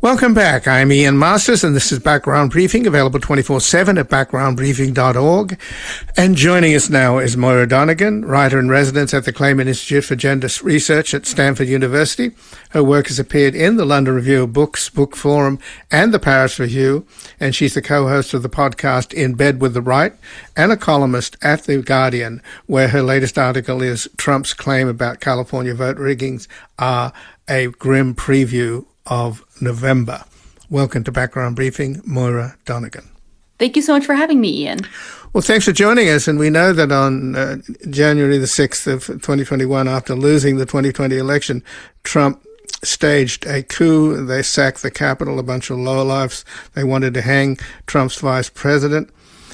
Welcome back. I'm Ian Masters, and this is Background Briefing, available 24/7 at backgroundbriefing.org. And joining us now is Moira Donegan, writer-in-residence at the Clayman Institute for Gender Research at Stanford University. Her work has appeared in the London Review of Books, Book Forum, and the Paris Review, and she's the co-host of the podcast In Bed with the Right and a columnist at The Guardian, where her latest article is Trump's claim about California vote riggings are a grim preview of November. Welcome to Background Briefing, Moira Donegan. Thank you so much for having me, Ian. Well, thanks for joining us. And we know that on January the 6th of 2021, after losing the 2020 election, Trump staged a coup. They sacked the Capitol, a bunch of lowlifes. They wanted to hang Trump's vice president.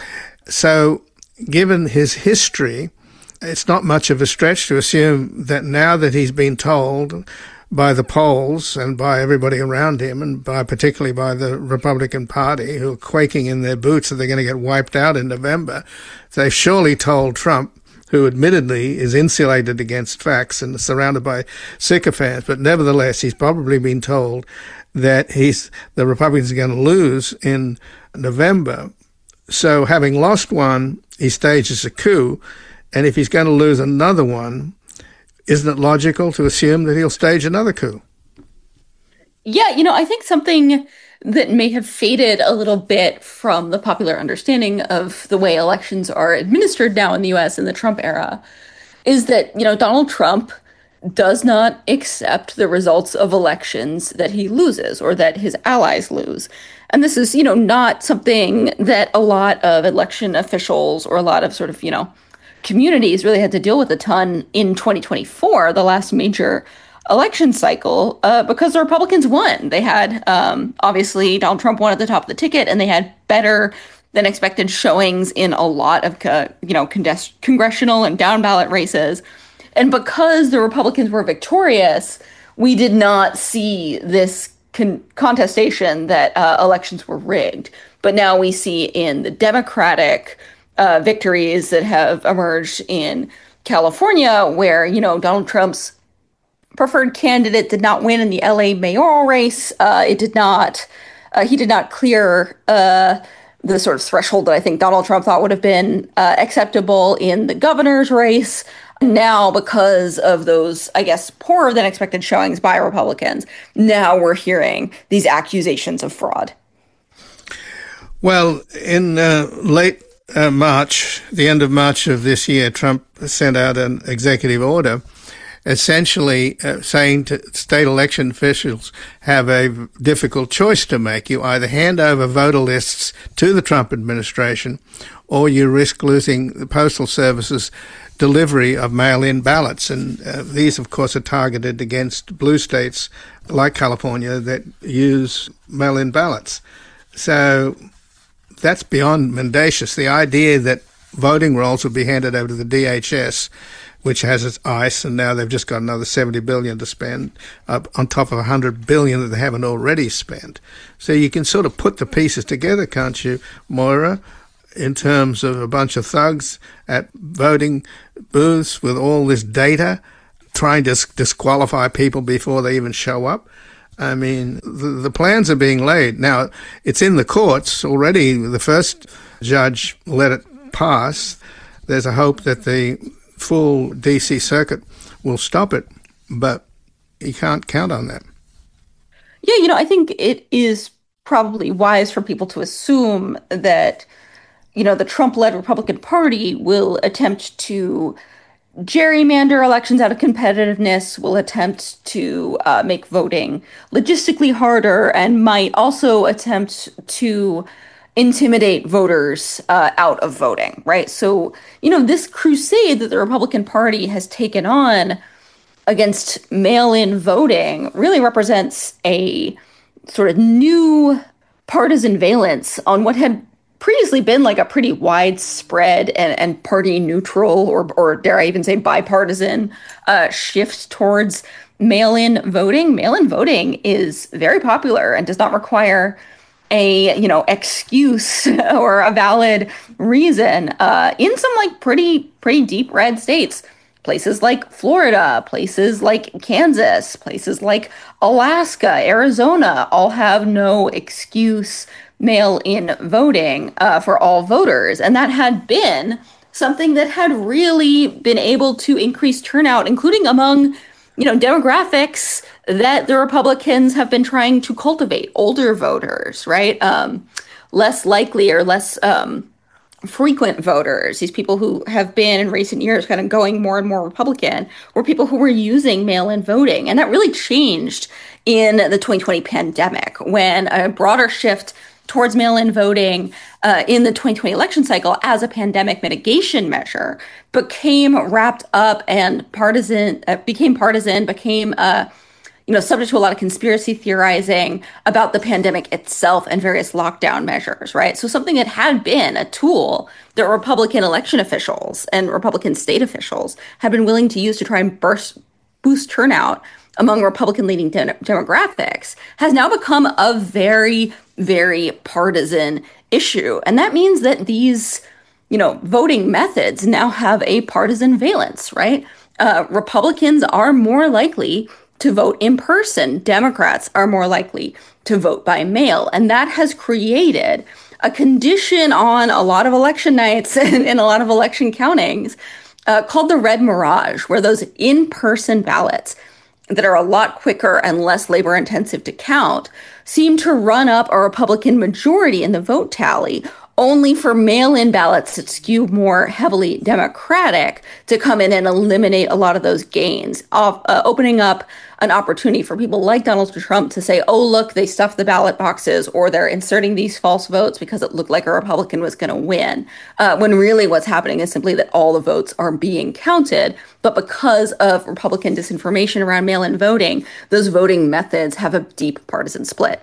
So given his history, it's not much of a stretch to assume that now that he's been told by the polls and by everybody around him, and particularly by the Republican Party, who are quaking in their boots that they're going to get wiped out in November, they've surely told Trump, who admittedly is insulated against facts and surrounded by sycophants, but nevertheless he's probably been told that the Republicans are going to lose in November. So having lost one, he stages a coup, and if he's going to lose another one, isn't it logical to assume that he'll stage another coup? Yeah, I think something that may have faded a little bit from the popular understanding of the way elections are administered now in the U.S. in the Trump era is that, Donald Trump does not accept the results of elections that he loses or that his allies lose. And this is, not something that a lot of election officials or a lot of sort of, communities really had to deal with a ton in 2024, the last major election cycle, because the Republicans won. They had, obviously, Donald Trump won at the top of the ticket, and they had better than expected showings in a lot of, congressional and down ballot races. And because the Republicans were victorious, we did not see this contestation that elections were rigged. But now we see in the Democratic victories that have emerged in California, where, Donald Trump's preferred candidate did not win in the LA mayoral race. He did not clear the sort of threshold that I think Donald Trump thought would have been acceptable in the governor's race. Now, because of those, I guess, poorer than expected showings by Republicans, now we're hearing these accusations of fraud. Well, in late March, the end of March of this year, Trump sent out an executive order essentially saying to state election officials have a difficult choice to make. You either hand over voter lists to the Trump administration or you risk losing the Postal Service's delivery of mail-in ballots. And these, of course, are targeted against blue states like California that use mail-in ballots. So that's beyond mendacious. The idea that voting rolls would be handed over to the DHS, which has its ICE, and now they've just got another $70 billion to spend, on top of $100 billion that they haven't already spent. So you can sort of put the pieces together, can't you, Moira, in terms of a bunch of thugs at voting booths with all this data, trying to disqualify people before they even show up. I mean, the plans are being laid. Now, it's in the courts already. The first judge let it pass. There's a hope that the full D.C. circuit will stop it, but you can't count on that. Yeah, I think it is probably wise for people to assume that, the Trump-led Republican Party will attempt to gerrymander elections out of competitiveness, will attempt to make voting logistically harder, and might also attempt to intimidate voters out of voting, right? So, this crusade that the Republican Party has taken on against mail-in voting really represents a sort of new partisan valence on what had previously been like a pretty widespread and party neutral or dare I even say bipartisan shift towards mail-in voting. Mail-in voting is very popular and does not require a excuse or a valid reason in some like pretty deep red states. places like Florida, places like Kansas, places like Alaska, Arizona all have no excuse mail-in voting for all voters. And that had been something that had really been able to increase turnout, including among, demographics that the Republicans have been trying to cultivate, older voters, right? Less likely or less frequent voters, these people who have been in recent years kind of going more and more Republican, were people who were using mail-in voting. And that really changed in the 2020 pandemic when a broader shift towards mail-in voting in the 2020 election cycle as a pandemic mitigation measure became wrapped up and became subject to a lot of conspiracy theorizing about the pandemic itself and various lockdown measures, right? So something that had been a tool that Republican election officials and Republican state officials had been willing to use to try and boost turnout among Republican-leaning demographics has now become a very, very partisan issue. And that means that these, voting methods now have a partisan valence, right? Republicans are more likely to vote in person. Democrats are more likely to vote by mail. And that has created a condition on a lot of election nights and in a lot of election countings called the red mirage, where those in-person ballots that are a lot quicker and less labor intensive to count seem to run up a Republican majority in the vote tally, only for mail-in ballots that skew more heavily Democratic to come in and eliminate a lot of those gains, opening up an opportunity for people like Donald Trump to say, oh, look, they stuffed the ballot boxes, or they're inserting these false votes because it looked like a Republican was going to win, when really what's happening is simply that all the votes are being counted. But because of Republican disinformation around mail-in voting, those voting methods have a deep partisan split.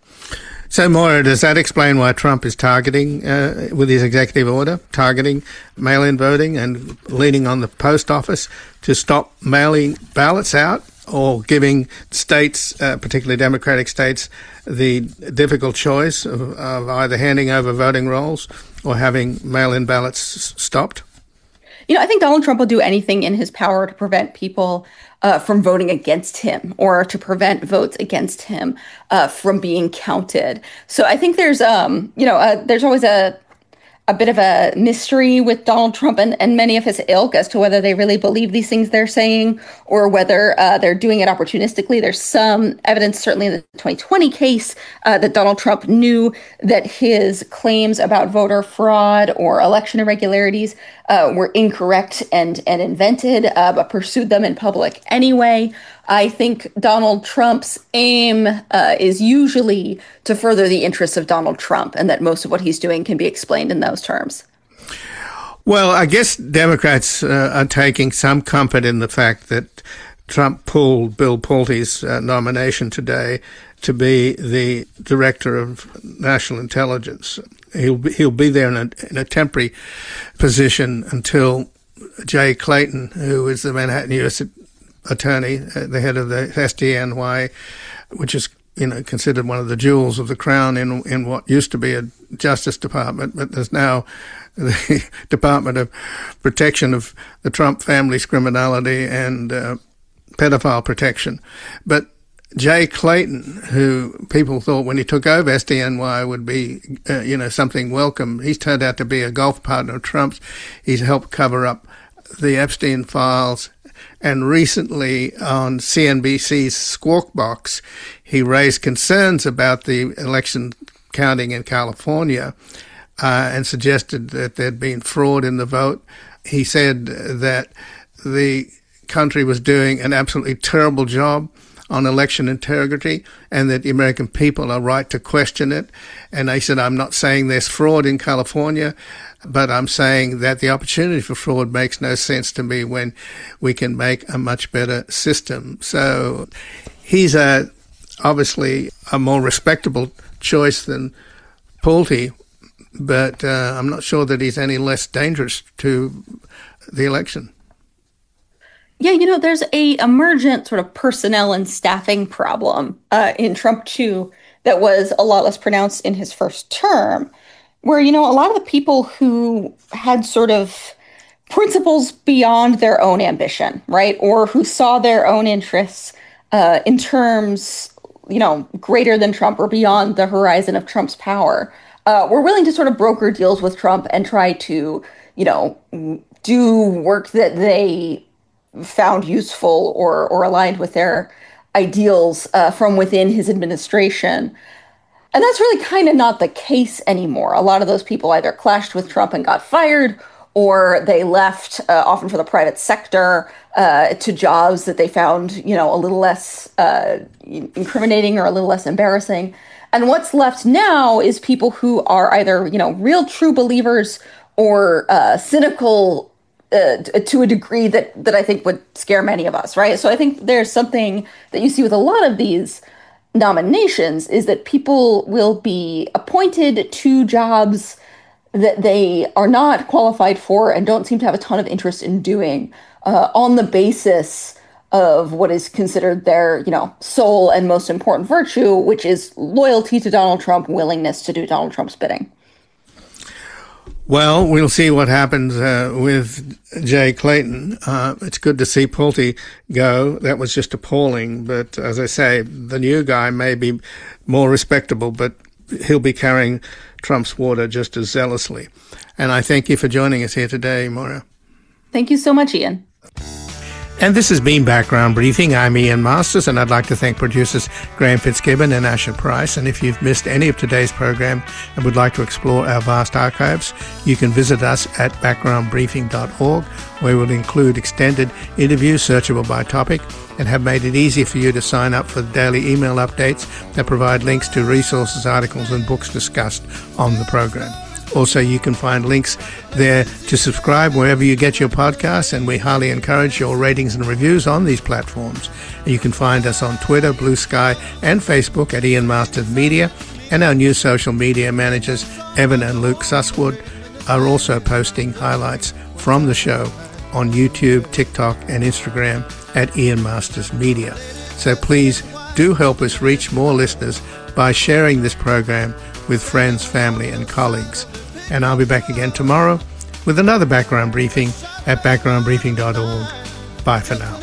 So, Moira, does that explain why Trump is targeting, with his executive order, targeting mail-in voting and leaning on the post office to stop mailing ballots out, or giving states, particularly Democratic states, the difficult choice of either handing over voting rolls or having mail-in ballots stopped? I think Donald Trump will do anything in his power to prevent people from voting against him, or to prevent votes against him from being counted. So I think there's always a bit of a mystery with Donald Trump and many of his ilk as to whether they really believe these things they're saying, or whether they're doing it opportunistically. There's some evidence, certainly in the 2020 case, that Donald Trump knew that his claims about voter fraud or election irregularities were incorrect and invented, but pursued them in public anyway. I think Donald Trump's aim is usually to further the interests of Donald Trump, and that most of what he's doing can be explained in those terms. Well, I guess Democrats are taking some comfort in the fact that Trump pulled Bill Pulte's nomination today to be the director of national intelligence. He'll be there in a temporary position until Jay Clayton, who is the Manhattan U.S. attorney, the head of the SDNY, which is considered one of the jewels of the crown in what used to be a Justice Department, but there's now the Department of Protection of the Trump family's criminality and pedophile protection. But Jay Clayton, who people thought when he took over SDNY would be, something welcome, he's turned out to be a golf partner of Trump's. He's helped cover up the Epstein files. And recently on CNBC's Squawk Box, he raised concerns about the election counting in California and suggested that there'd been fraud in the vote. He said that the country was doing an absolutely terrible job on election integrity and that the American people are right to question it. And he said, I'm not saying there's fraud in California, but I'm saying that the opportunity for fraud makes no sense to me when we can make a much better system. So he's obviously a more respectable choice than Pulte, but I'm not sure that he's any less dangerous to the election. Yeah, there's a emergent sort of personnel and staffing problem in Trump, too, that was a lot less pronounced in his first term, where, a lot of the people who had sort of principles beyond their own ambition, right? Or who saw their own interests in terms, greater than Trump or beyond the horizon of Trump's power, were willing to sort of broker deals with Trump and try to, do work that they found useful or aligned with their ideals from within his administration. And that's really kind of not the case anymore. A lot of those people either clashed with Trump and got fired, or they left, often for the private sector, to jobs that they found, a little less incriminating or a little less embarrassing. And what's left now is people who are either, real true believers or cynical to a degree that I think would scare many of us, right? So I think there's something that you see with a lot of these nominations is that people will be appointed to jobs that they are not qualified for and don't seem to have a ton of interest in doing on the basis of what is considered their, sole and most important virtue, which is loyalty to Donald Trump, willingness to do Donald Trump's bidding. Well, we'll see what happens with Jay Clayton. It's good to see Pulte go. That was just appalling. But as I say, the new guy may be more respectable, but he'll be carrying Trump's water just as zealously. And I thank you for joining us here today, Moira. Thank you so much, Ian. And this has been Background Briefing. I'm Ian Masters, and I'd like to thank producers Graham Fitzgibbon and Asher Price. And if you've missed any of today's program and would like to explore our vast archives, you can visit us at backgroundbriefing.org, where we'll include extended interviews searchable by topic and have made it easy for you to sign up for the daily email updates that provide links to resources, articles, and books discussed on the program. Also, you can find links there to subscribe wherever you get your podcasts, and we highly encourage your ratings and reviews on these platforms. You can find us on Twitter, Blue Sky, and Facebook at Ian Masters Media, and our new social media managers, Evan and Luke Susswood, are also posting highlights from the show on YouTube, TikTok, and Instagram at Ian Masters Media. So please do help us reach more listeners by sharing this program with friends, family, and colleagues. And I'll be back again tomorrow with another background briefing at backgroundbriefing.org. Bye for now.